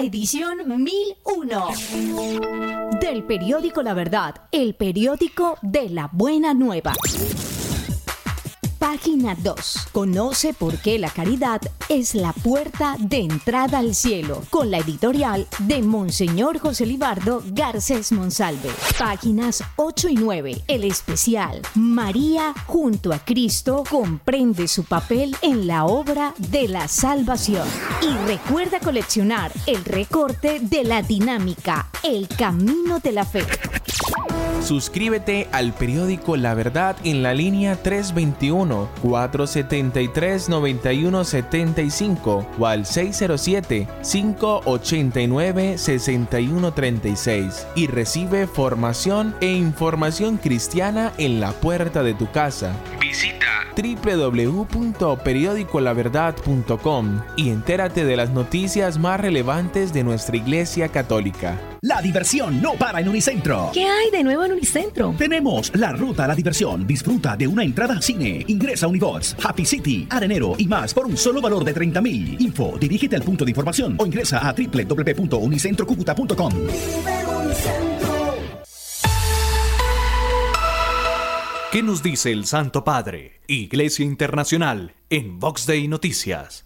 edición 1001 del periódico La Verdad, el periódico de la buena nueva. Página 2. Conoce por qué la caridad es la puerta de entrada al cielo, con la editorial de Monseñor José Libardo Garcés Monsalve. Páginas 8 y 9. El especial María junto a Cristo comprende su papel en la obra de la salvación. Y recuerda coleccionar el recorte de la dinámica El Camino de la Fe. Suscríbete al periódico La Verdad en la línea 321-473-9175 o al 607-589-6136 y recibe formación e información cristiana en la puerta de tu casa. Visita www.periodicolaverdad.com y entérate de las noticias más relevantes de nuestra Iglesia Católica. La diversión no para en Unicentro. ¿Qué hay de nuevo en Unicentro? Tenemos la ruta a la diversión. Disfruta de una entrada a cine. Ingresa a Unibox, Happy City, Arenero y más por un solo valor de 30.000. Info, dirígete al punto de información o ingresa a www.unicentrocucuta.com. ¿Qué nos dice el Santo Padre? Iglesia Internacional en Vox Day Noticias.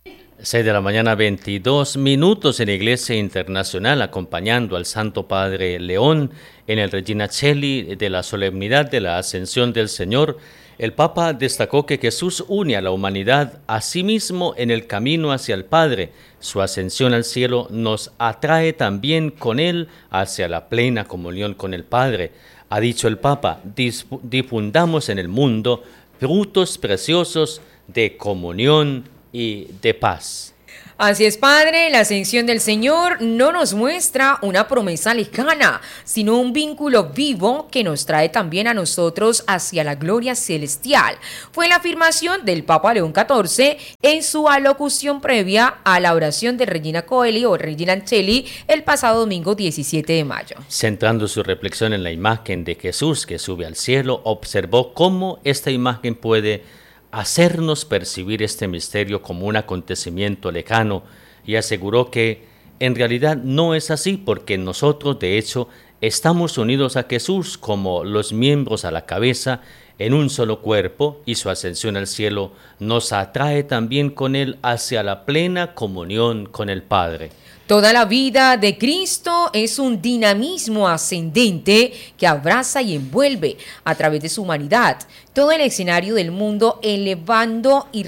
6 de la mañana, 22 minutos en la Iglesia Internacional, acompañando al Santo Padre León en el Regina Coeli de la solemnidad de la Ascensión del Señor. El Papa destacó que Jesús une a la humanidad a sí mismo en el camino hacia el Padre. Su ascensión al cielo nos atrae también con Él hacia la plena comunión con el Padre. Ha dicho el Papa, difundamos en el mundo frutos preciosos de comunión y de paz. Así es, Padre, la ascensión del Señor no nos muestra una promesa lejana, sino un vínculo vivo que nos trae también a nosotros hacia la gloria celestial. Fue la afirmación del Papa León XIV en su alocución previa a la oración de Regina Coeli o Regina Coeli el pasado domingo 17 de mayo. Centrando su reflexión en la imagen de Jesús que sube al cielo, observó cómo esta imagen puede hacernos percibir este misterio como un acontecimiento lejano y aseguró que en realidad no es así porque nosotros de hecho estamos unidos a Jesús como los miembros a la cabeza en un solo cuerpo y su ascensión al cielo nos atrae también con Él hacia la plena comunión con el Padre. Toda la vida de Cristo es un dinamismo ascendente que abraza y envuelve a través de su humanidad todo el escenario del mundo, elevando y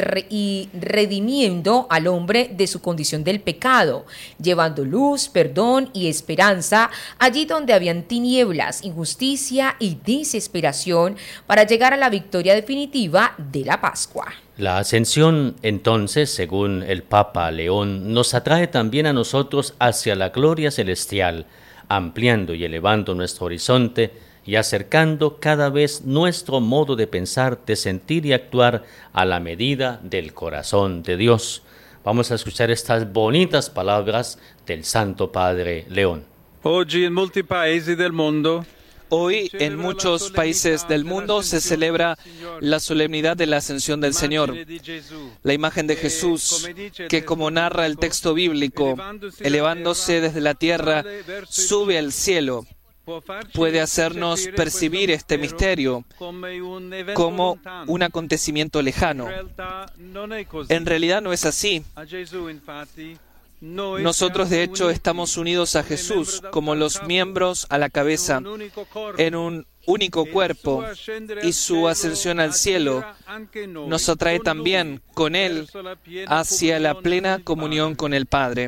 redimiendo al hombre de su condición del pecado, llevando luz, perdón y esperanza allí donde habían tinieblas, injusticia y desesperación para llegar a la victoria definitiva de la Pascua. La ascensión, entonces, según el Papa León, nos atrae también a nosotros hacia la gloria celestial, ampliando y elevando nuestro horizonte y acercando cada vez nuestro modo de pensar, de sentir y actuar a la medida del corazón de Dios. Vamos a escuchar estas bonitas palabras del Santo Padre León. Hoy, en muchos países del mundo se celebra la solemnidad de la Ascensión del Señor. La imagen de Jesús, que como narra el texto bíblico, elevándose desde la tierra, sube al cielo, puede hacernos percibir este misterio como un acontecimiento lejano. En realidad no es así. Nosotros, de hecho, estamos unidos a Jesús como los miembros a la cabeza en un único cuerpo, y su ascensión al cielo nos atrae también con Él hacia la plena comunión con el Padre.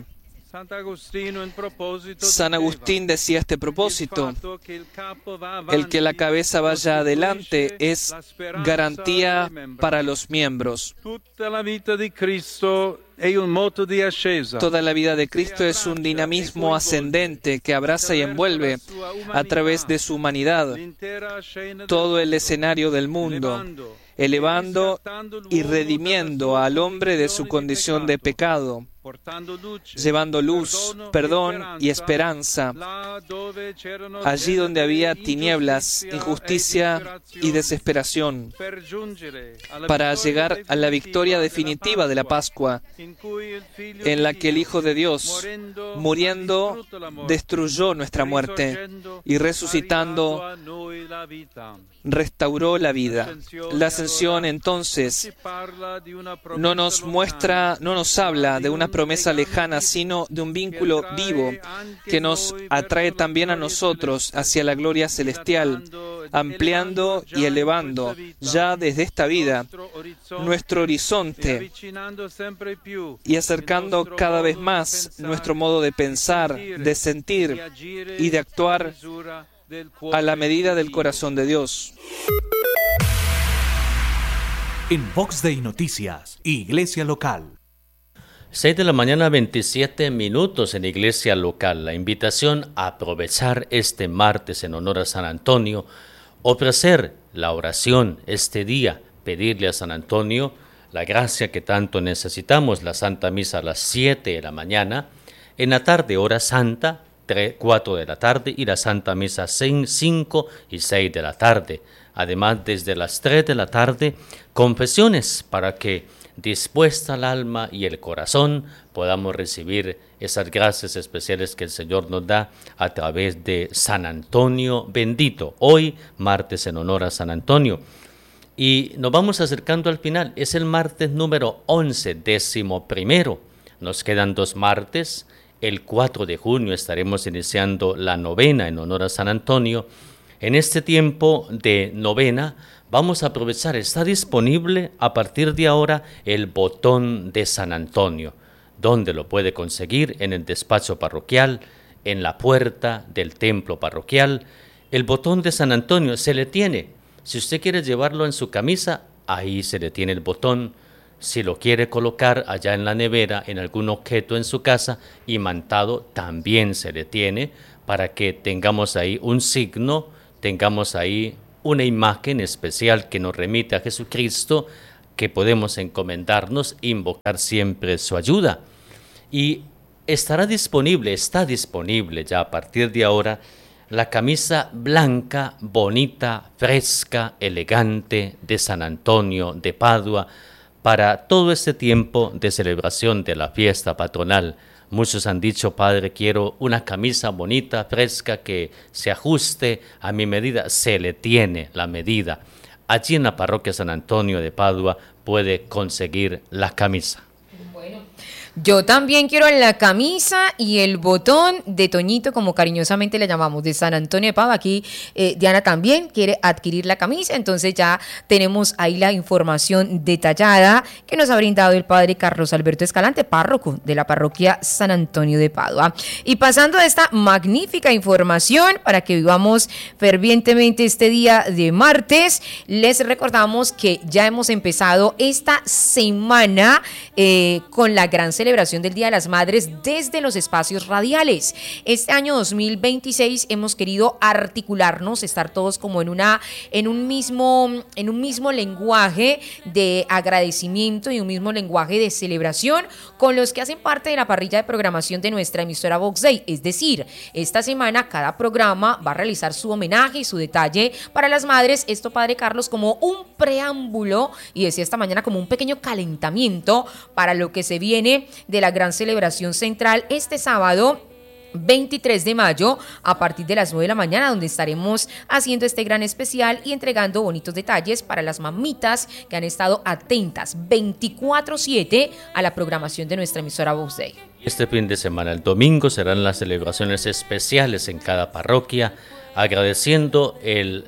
San Agustín decía a este propósito: el que la cabeza vaya adelante es garantía para los miembros. Toda la vida de Cristo es un dinamismo ascendente que abraza y envuelve a través de su humanidad todo el escenario del mundo, elevando y redimiendo al hombre de su condición de pecado, llevando luz, perdón y esperanza allí donde había tinieblas, injusticia y desesperación, para llegar a la victoria definitiva de la Pascua, en la que el Hijo de Dios, muriendo, destruyó nuestra muerte y resucitando, restauró la vida. La ascensión, entonces, no nos habla de una promesa lejana, sino de un vínculo vivo que nos atrae también a nosotros hacia la gloria celestial, ampliando y elevando ya desde esta vida nuestro horizonte y acercando cada vez más nuestro modo de pensar, de sentir y de actuar a la medida del corazón de Dios. En Vox Day Noticias, Iglesia Local. 6 de la mañana, 27 minutos en Iglesia Local. La invitación a aprovechar este martes en honor a San Antonio, ofrecer la oración este día, pedirle a San Antonio la gracia que tanto necesitamos, la Santa Misa a las 7 de la mañana, en la tarde hora santa, 4 de la tarde, y la Santa Misa 5 y 6 de la tarde. Además, desde las 3 de la tarde, confesiones para que, dispuesta el alma y el corazón, podamos recibir esas gracias especiales que el Señor nos da a través de San Antonio bendito. Hoy, martes en honor a San Antonio. Y nos vamos acercando al final. Es el martes número 11, 11º. Nos quedan 2 martes. El 4 de junio estaremos iniciando la novena en honor a San Antonio. En este tiempo de novena vamos a aprovechar, está disponible a partir de ahora el botón de San Antonio. ¿Dónde lo puede conseguir? En el despacho parroquial, en la puerta del templo parroquial. El botón de San Antonio se le tiene. Si usted quiere llevarlo en su camisa, ahí se le tiene el botón. Si lo quiere colocar allá en la nevera, en algún objeto en su casa, imantado, también se le tiene, para que tengamos ahí un signo, tengamos ahí una imagen especial que nos remite a Jesucristo, que podemos encomendarnos, invocar siempre su ayuda. Y está disponible ya a partir de ahora, la camisa blanca, bonita, fresca, elegante de San Antonio de Padua, para todo este tiempo de celebración de la fiesta patronal. Muchos han dicho: Padre, quiero una camisa bonita, fresca, que se ajuste a mi medida. Se le tiene la medida. Allí en la parroquia San Antonio de Padua puede conseguir la camisa. Yo también quiero la camisa y el botón de Toñito, como cariñosamente le llamamos, de San Antonio de Padua. Aquí Diana también quiere adquirir la camisa, entonces ya tenemos ahí la información detallada que nos ha brindado el padre Carlos Alberto Escalante, párroco de la parroquia San Antonio de Padua. Y pasando a esta magnífica información para que vivamos fervientemente este día de martes, les recordamos que ya hemos empezado esta semana con la gran celebración del Día de las Madres desde los espacios radiales. Este año 2026 hemos querido articularnos, estar todos como en un mismo lenguaje de agradecimiento y un mismo lenguaje de celebración con los que hacen parte de la parrilla de programación de nuestra emisora Vox Day. Es decir, esta semana cada programa va a realizar su homenaje y su detalle para las madres. Esto, padre Carlos, como un preámbulo, y decía esta mañana como un pequeño calentamiento para lo que se viene de la gran celebración central este sábado 23 de mayo a partir de las 9 de la mañana, donde estaremos haciendo este gran especial y entregando bonitos detalles para las mamitas que han estado atentas 24/7 a la programación de nuestra emisora Vox Day. Este fin de semana, el domingo, serán las celebraciones especiales en cada parroquia, agradeciendo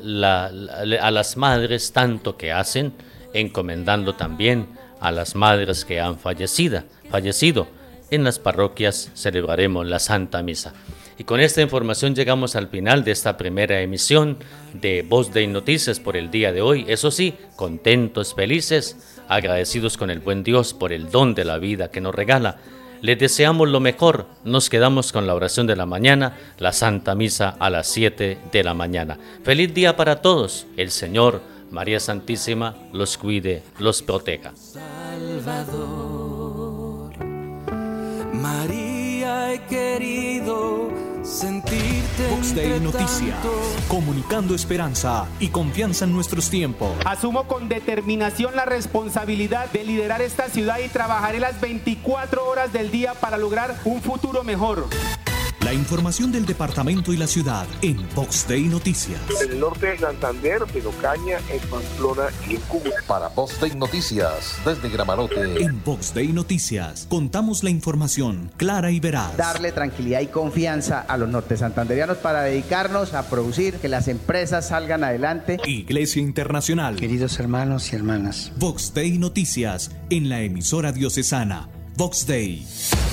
a las madres tanto que hacen, encomendando también a las madres que han fallecido. En las parroquias celebraremos la Santa Misa. Y con esta información llegamos al final de esta primera emisión de Vox Day Noticias por el día de hoy. Eso sí, contentos, felices, agradecidos con el buen Dios por el don de la vida que nos regala. Les deseamos lo mejor. Nos quedamos con la oración de la mañana, la Santa Misa a las 7 de la mañana. Feliz día para todos. El Señor, María Santísima, los cuide, los proteja. Salvador, María, he querido sentirte. Vox Day Noticias, comunicando esperanza y confianza en nuestros tiempos. Asumo con determinación la responsabilidad de liderar esta ciudad y trabajaré las 24 horas del día para lograr un futuro mejor. La información del departamento y la ciudad en Vox Day Noticias. En el norte de Santander, en Ocaña, en Pamplona y en Cúcuta. Para Vox Day Noticias, desde Gramarote. En Vox Day Noticias, contamos la información clara y veraz. Darle tranquilidad y confianza a los norte santanderianos para dedicarnos a producir, que las empresas salgan adelante. Iglesia Internacional. Queridos hermanos y hermanas. Vox Day Noticias, en la emisora diocesana. Vox Day.